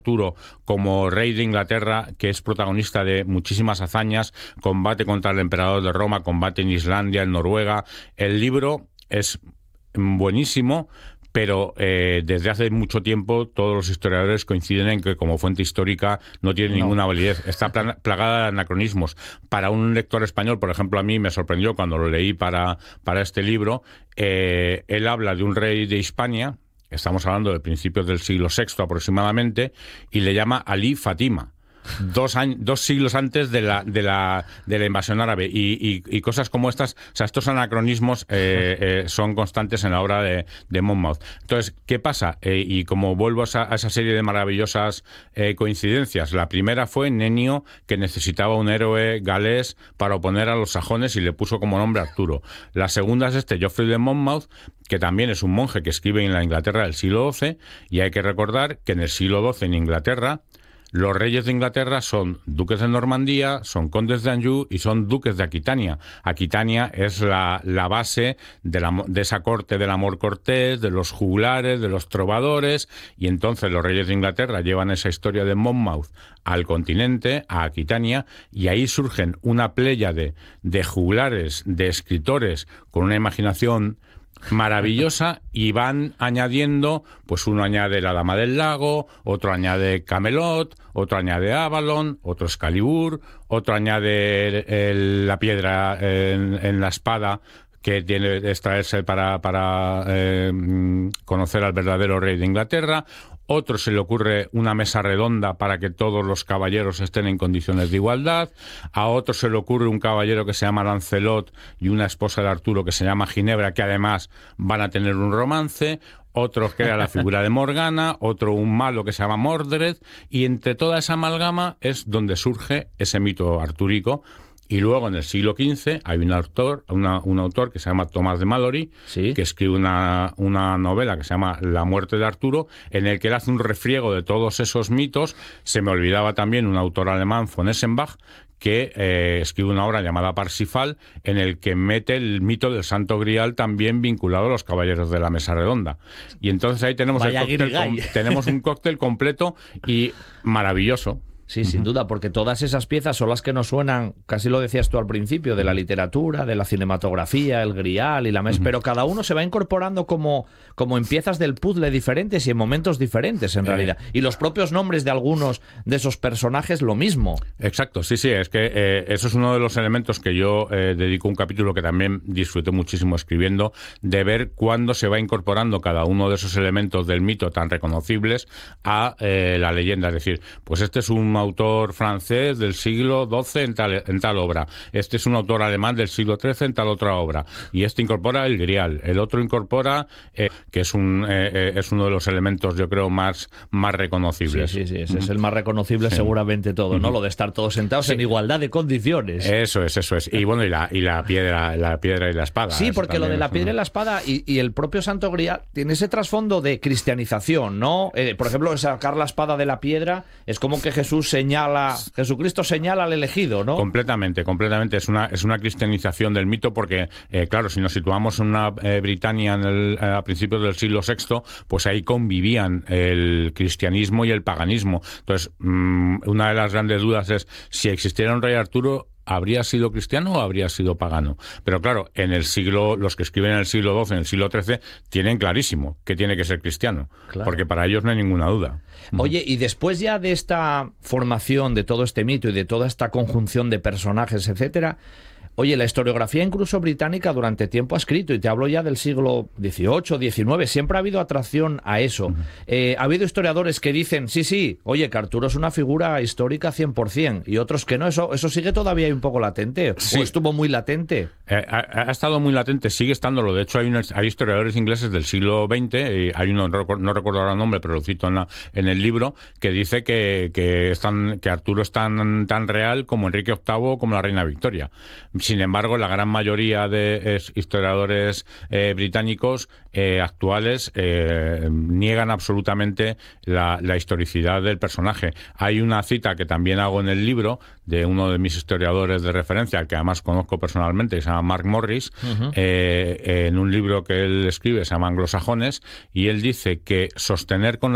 Arturo como rey de Inglaterra, que es protagonista de muchísimas hazañas, combate contra el emperador de Roma, combate en Islandia, en Noruega. El libro es buenísimo, pero desde hace mucho tiempo todos los historiadores coinciden en que como fuente histórica no tiene ninguna validez. Está plagada de anacronismos. Para un lector español, por ejemplo, a mí me sorprendió cuando lo leí para este libro, él habla de un rey de Hispania, estamos hablando de principios del siglo VI aproximadamente, y le llama Ali Fatima. 2 siglos antes de la invasión árabe y cosas como estas. O sea, estos anacronismos son constantes en la obra de Monmouth. Entonces, ¿qué pasa? Y como vuelvo a esa serie de maravillosas coincidencias, la primera fue Nenio, que necesitaba un héroe galés para oponer a los sajones y le puso como nombre Arturo. La segunda es Geoffrey de Monmouth, que también es un monje que escribe en la Inglaterra del siglo XII, y hay que recordar que en el siglo XII en Inglaterra los reyes de Inglaterra son duques de Normandía, son condes de Anjou y son duques de Aquitania. Aquitania es la base de esa corte del amor cortés, de los juglares, de los trovadores, y entonces los reyes de Inglaterra llevan esa historia de Monmouth al continente, a Aquitania, y ahí surgen una pléyade de juglares, de escritores con una imaginación maravillosa, y van añadiendo, pues uno añade La Dama del Lago, otro añade Camelot, otro añade Avalon, otro Excalibur, otro añade la piedra en la espada que tiene que extraerse para conocer al verdadero rey de Inglaterra. Otro se le ocurre una mesa redonda para que todos los caballeros estén en condiciones de igualdad. A otro se le ocurre un caballero que se llama Lancelot y una esposa de Arturo que se llama Ginebra, que además van a tener un romance. Otro crea la figura de Morgana, otro un malo que se llama Mordred, y entre toda esa amalgama es donde surge ese mito artúrico. Y luego en el siglo XV hay un autor que se llama Tomás de Malory, ¿sí?, que escribe una novela que se llama La muerte de Arturo, en el que él hace un refriego de todos esos mitos. Se me olvidaba también un autor alemán, von Eschenbach, que escribe una obra llamada Parsifal, en el que mete el mito del Santo Grial también vinculado a los caballeros de la Mesa Redonda. Y entonces ahí tenemos, tenemos un cóctel completo y maravilloso. Sí, sin duda, porque todas esas piezas son las que nos suenan, casi lo decías tú al principio, de la literatura, de la cinematografía, el Grial y la mesa, pero cada uno se va incorporando como en piezas del puzzle diferentes y en momentos diferentes, en realidad. Y los propios nombres de algunos de esos personajes, lo mismo. Exacto, sí, es que eso es uno de los elementos que yo dedico un capítulo que también disfruté muchísimo escribiendo, de ver cuándo se va incorporando cada uno de esos elementos del mito tan reconocibles a la leyenda. Es decir, pues este es un autor francés del siglo XII en tal obra, este es un autor alemán del siglo XIII en tal otra obra, y este incorpora el Grial, el otro incorpora que es uno de los elementos, yo creo, más reconocibles. Sí, ese es el más reconocible, seguramente todo, ¿no? Lo de estar todos sentados en igualdad de condiciones. Eso es. Y bueno, y la piedra y la espada. Sí, porque lo de la piedra y la espada y el propio Santo Grial tiene ese trasfondo de cristianización, ¿no? Por ejemplo, sacar la espada de la piedra es como que Jesucristo señala al elegido, ¿no? Completamente. Es una cristianización del mito, porque, claro, si nos situamos en una Britania a principios del siglo VI, pues ahí convivían el cristianismo y el paganismo. Entonces, una de las grandes dudas es si existiera un rey Arturo, ¿habría sido cristiano o habría sido pagano? Pero claro, los que escriben en el siglo XII, en el siglo XIII, tienen clarísimo que tiene que ser cristiano, claro, porque para ellos no hay ninguna duda. Oye, y después ya de esta formación, de todo este mito y de toda esta conjunción de personajes, etcétera, oye, la historiografía incluso británica durante tiempo ha escrito, y te hablo ya del siglo XVIII, XIX, siempre ha habido atracción a eso. Ha habido historiadores que dicen, sí, oye, que Arturo es una figura histórica 100%, y otros que no, eso sigue todavía ahí un poco latente, sí. ¿O estuvo muy latente? Ha estado muy latente, sigue estándolo. De hecho, hay historiadores ingleses del siglo XX, hay uno, no recuerdo ahora el nombre, pero lo cito en el libro, que dice que Arturo es tan real como Enrique VIII o como la reina Victoria. Sin embargo, la gran mayoría de historiadores británicos actuales niegan absolutamente la historicidad del personaje. Hay una cita que también hago en el libro de uno de mis historiadores de referencia, que además conozco personalmente, que se llama Mark Morris, en un libro que él escribe, se llama Anglosajones, y él dice que sostener con